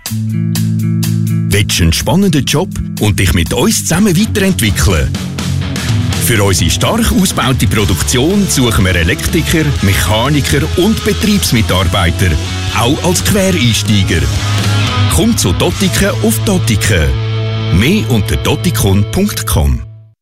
Willst du einen spannenden Job und dich mit uns zusammen weiterentwickeln? Für unsere stark ausgebaute Produktion suchen wir Elektriker, Mechaniker und Betriebsmitarbeiter, auch als Quereinsteiger. Komm zu Dottiken auf Dottiken. Mehr unter dottikon.com.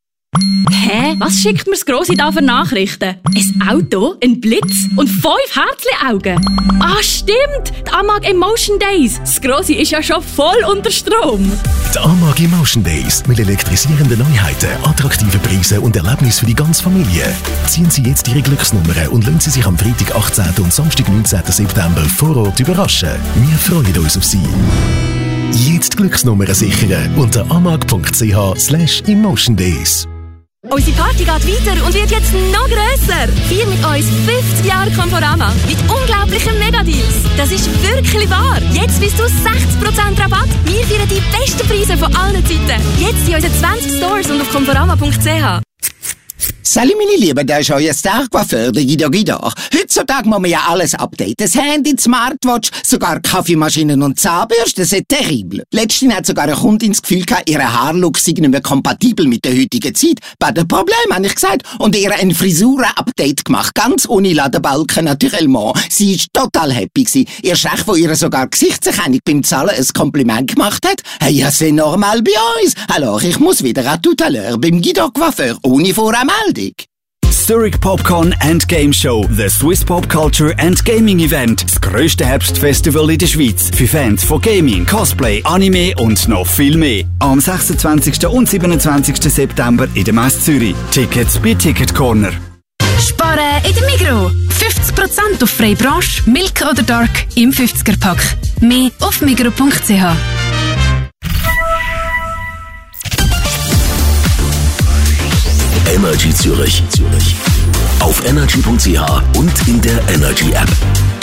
Hä? Was schickt mir das Grossi da für Nachrichten? Ein Auto, ein Blitz und 5 Herzli-Augen. Ah, stimmt! Die Amag Emotion Days. Das Grossi ist ja schon voll unter Strom. Die Amag Emotion Days mit elektrisierenden Neuheiten, attraktiven Preisen und Erlebnissen für die ganze Familie. Ziehen Sie jetzt Ihre Glücksnummern und lassen Sie sich am Freitag 18. und Samstag 19. September vor Ort überraschen. Wir freuen uns auf Sie. Jetzt Glücksnummern sichern unter amag.ch/emotiondays. Unsere Party geht weiter und wird jetzt noch grösser. Feier mit uns 50 Jahre Conforama mit unglaublichen Megadeals. Das ist wirklich wahr. Jetzt bis zu 60% Rabatt. Wir feiern die besten Preise von allen Zeiten. Jetzt in unseren 20 Stores und auf conforama.ch. Salut meine Lieben, da ist euer Star-Coiffeur, der Guido Guido. Heutzutage muss man ja alles updaten. Das Handy, die Smartwatch, sogar Kaffeemaschinen und Zahnbürsten, c'est terrible. Letztens hat sogar eine Kundin das Gefühl gehabt, ihr Haarlook sei nicht mehr kompatibel mit der heutigen Zeit. Bei dem Problem, habe ich gesagt. Und ihr ein Frisuren-Update gemacht, ganz ohne Ladenbalken, naturellement. Sie ist total happy gewesen. Erst recht, wo ihr sogar Gesichtserkennung beim Zahlen ein Kompliment gemacht hat. Hey, ja, c'est normal bei uns. Alors, ich muss wieder à tout à l'heure beim Guido Coiffeur, ohne Voranmeldung. Zurich Popcorn and Game Show, the Swiss Pop Culture and Gaming Event. Das grösste Herbstfestival in der Schweiz. Für Fans von Gaming, Cosplay, Anime und noch viel mehr. Am 26. und 27. September in der Messe Zürich. Tickets bei Ticket Corner. Sparen in der Migros. 50% auf freie Branche, Milk oder Dark im 50er-Pack. Mehr auf migros.ch. Energy Zürich. Auf energy.ch und in der Energy App.